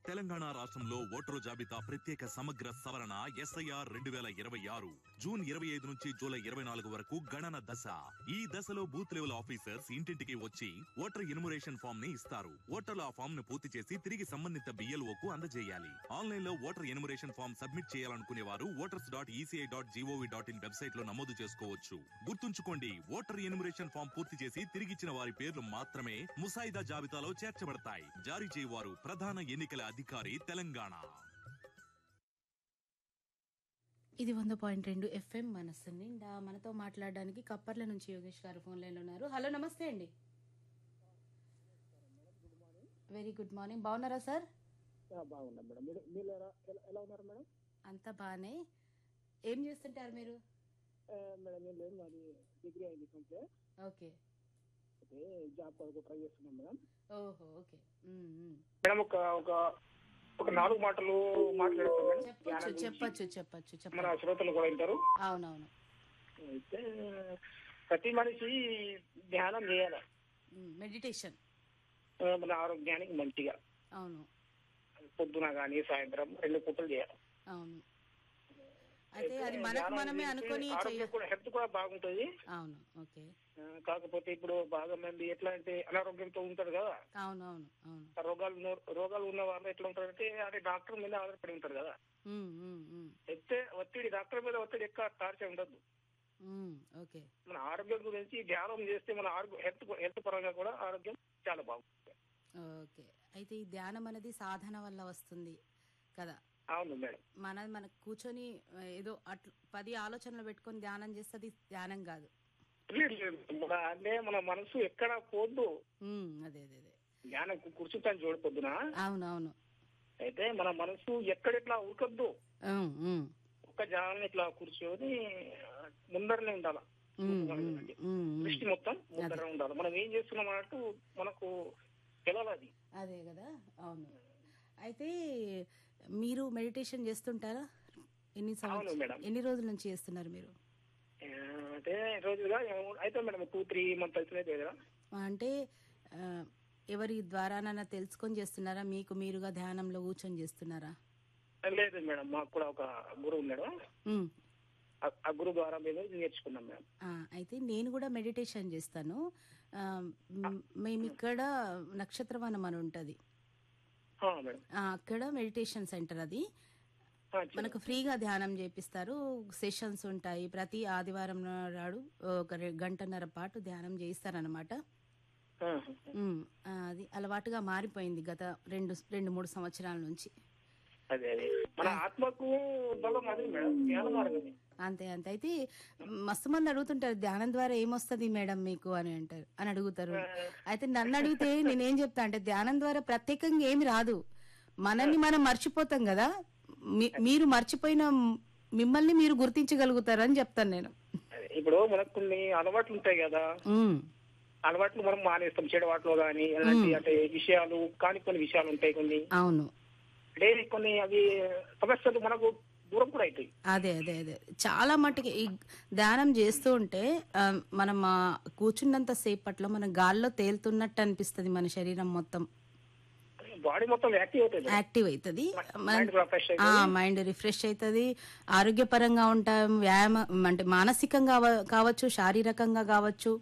తెలంగాణ రాష్ట్రంలో ఓటరు జాబితా ప్రత్యేక సమగ్ర సవరణ ఎస్ఐఆర్ 2026 జూన్ 25 నుంచి జూలై 24 వరకు గణన దశ. ఈ దశలో బూత్ లెవెల్ ఆఫీసర్స్ ఇంటింటికి వచ్చి ఓటర్ ఎన్యుమరేషన్ ఫామ్ ని ఇస్తారు. ఓటర్లు ఆ ఫామ్ ను పూర్తి చేసి తిరిగి సంబంధిత BLO కు అందజేయాలి. ఆన్లైన్ లో ఓటర్ ఎన్యుమరేషన్ ఫామ్ సబ్మిట్ చేయాలనుకునే వారు voters.eci.gov.in వెబ్సైట్ లో నమోదు చేసుకోవచ్చు. గుర్తుంచుకోండి, ఓటర్ ఎన్యుమరేషన్ ఫామ్ పూర్తి చేసి తిరిగిచ్చిన వారి పేర్లు మాత్రమే ముసాయిదా జాబితాలో చేర్చబడతాయి. జారీ చేయవారు ప్రధాన ఎన్నికల అధికారి, తెలంగాణ. ఇది 100.2 FM మనస్సు నిండా. మనతో మాట్లాడడానికి కప్పర్ల నుంచి యోగేష్ గారు ఫోన్ లైన్లో ఉన్నారు. హలో, నమస్తే అండి. Very good morning. బాగున్నారా సార్? బాగున్నాం మేడం. మీరు ఎలా ఉన్నారు మేడం? అంతా బాగానే. ఏం చేస్తుంటారు మీరు? మేడం ఏం లేదు, మాది డిగ్రీ అయింది కంప్లీట్. ఓకే. అయితే జాబ్ కొరకు ట్రై చేస్తున్నాం మేడం. ఓహో, ఓకే. మేడం ఒక 4 మాటలు మాట్లాడతాం మేడం. చెప్పచ్చు. మన శ్రోతలు కూడా వింటారు. అవునవును. అయితే ప్రతి మనిషి ధ్యానం చేయాలి. మెడిటేషన్ మన ఆరోగ్యానికి మంచిగా. అవును. పొద్దున కానీ సాయంత్రం 2 పూటలు చేయాలి. అవును. అయితే అది మనకు మనమే అనుకొని హెల్త్ కూడా బాగుంటుంది. అవును. ఓకే. కాకపోతే ఇప్పుడు బాగా మంది ఎట్లా అంటే అనారోగ్యంతో ఉంటారు కదా. అవునవును. రోగాలు ఉన్న వాళ్ళు ఎట్లా ఉంటారంటే అదే డాక్టర్ మీద ఆధారపడి ఉంటారు కదా. అయితే డాక్టర్ మీద ఒత్తిడి ఎక్కువ టార్చర్ ఉండదు. ఓకే. మన ఆరోగ్యం గురించి ధ్యానం చేస్తే మన హెల్త్ పరంగా కూడా ఆరోగ్యం చాలా బాగుంటుంది. ఓకే. అయితే ఈ ధ్యానం అనేది సాధన వల్ల వస్తుంది కదా. అవును మేడం. మనకు కూర్చొని ఏదో అట్లా 10 ఆలోచనలు పెట్టుకొని ధ్యానం చేస్తే అది ధ్యానం కాదు. అంటే మన మనసు ఎక్కడ పోద్దు. అదే ధ్యానం కూర్చుంటాను చూడు పొద్దున. అవునవును. అయితే మన మనసు ఎక్కడెట్లా ఉరకద్దు. ఒక్క ధ్యానం ఇట్లా కూర్చొని ముందరనే ఉండాలి. దృష్టి మొత్తం ముందర ఉండాలి. మనం ఏం చేస్తున్నాం అన్నట్టు మనకు తెలవాలి. అదే కదా. అవును. అయితే మీరు మెడిటేషన్ చేస్తుంటారా? ఎన్ని రోజుల నుంచి చేస్తున్నారు మీరు? అంటే రోజులుగా అయితే మేడం 2-3 మంత్స్ అవుతున్నాయి కదా. అంటే ఎవరి ద్వారానైనా తెలుసుకొని చేస్తున్నారా? మీకు మీరుగా ధ్యానంలో కూర్చొని చేస్తున్నారా? లేదు మేడం, మాకు కూడా ఒక గురువు ఉన్నాడు. ఆ గురువు ద్వారా మేము నేర్చుకున్నాం మేడం. అయితే నేను కూడా మెడిటేషన్ చేస్తాను. మేము ఇక్కడ నక్షత్రవనం అని ఉంటుంది, అక్కడ మెడిటేషన్ సెంటర్. అది మనకు ఫ్రీగా ధ్యానం చేపిస్తారు. సెషన్స్ ఉంటాయి. ప్రతి ఆదివారం నాడు 1 గంటన్నర పాటు ధ్యానం చేయిస్తారనమాట. అది అలవాటుగా మారిపోయింది గత 2-3 సంవత్సరాల నుంచి. అంతే. అయితే మస్తు మంది అడుగుతుంటారు, ధ్యానం ద్వారా ఏమొస్తుంది మేడం మీకు అని అడుగుతారు. అయితే నన్ను అడిగితే నేనేం చెప్తా అంటే, ధ్యానం ద్వారా ప్రత్యేకంగా ఏమి రాదు. మనల్ని మనం మర్చిపోతాం కదా. మీరు మర్చిపోయిన మిమ్మల్ని మీరు గుర్తించగలుగుతారు అని చెప్తాను నేను. ఇప్పుడు మనకు కొన్ని అలవాట్లు ఉంటాయి కదా. అలవాట్లు మనం మానేస్తాం. చెడు కానీ అంటే విషయాలు కానీ కొన్ని విషయాలు ఉంటాయి కొన్ని. అవును. డైలీ కొన్ని అవి సమస్యలు మనకు దూరం కూడా అవుతాయి. అదే చాలా మట్టుకి ఈ ధ్యానం చేస్తూ ఉంటే మనం కూర్చున్నంత సేపట్లో మన గాల్లో తేలుతున్నట్టు అనిపిస్తుంది. మన శరీరం మొత్తం, బాడీ మొత్తం యాక్టివ్ అవుతుంది. మైండ్ రిఫ్రెష్ అవుతుంది. ఆరోగ్యపరంగా ఉంటాం. వ్యాయామం అంటే మానసికంగా కావచ్చు, శారీరకంగా కావచ్చు.